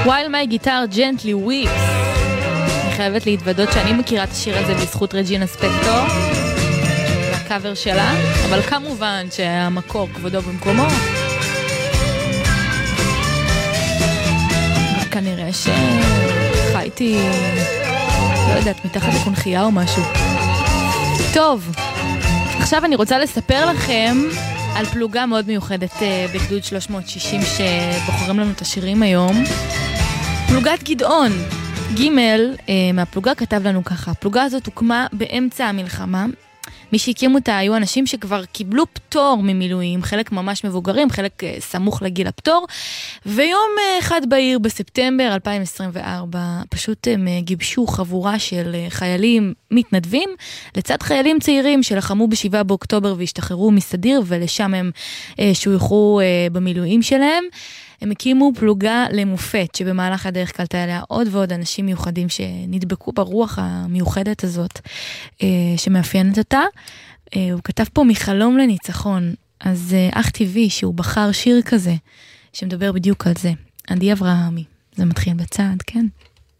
While my guitar gently weeps. אני חייבת להתוודות שאני מכירה את השיר הזה בזכות רג'ינה ספקטור והקאבר שלה, אבל כמובן שהמקור כבודו במקומו. כנראה שחייתי, לא יודעת, מתחת לקונחייה או משהו. טוב, עכשיו אני רוצה לספר לכם על פלוגה מאוד מיוחדת בגדוד 360 שבוחרים לנו את השירים היום. פלוגת גדעון. ג' מהפלוגה כתב לנו ככה: הפלוגה הזאת הוקמה באמצע המלחמה. מי שהקימו אותה היו אנשים שכבר קיבלו פטור ממילואים, חלק ממש מבוגרים, חלק סמוך לגיל הפטור, ויום אחד בעיר בספטמבר 2024 פשוט הם גיבשו חבורה של חיילים מתנדבים, לצד חיילים צעירים שלחמו ב7 באוקטובר והשתחררו מסדיר, ולשם הם שויכו במילואים שלהם. הם הקימו פלוגה למופת, שבמהלך הדרך קלטה אליה עוד ועוד אנשים מיוחדים שנדבקו ברוח המיוחדת הזאת שמאפיינת אותה. הוא כתב פה מחלום לניצחון, אז אך טבעי שהוא בחר שיר כזה שמדבר בדיוק על זה. עדי אברהמי, זה מתחיל בצד, כן?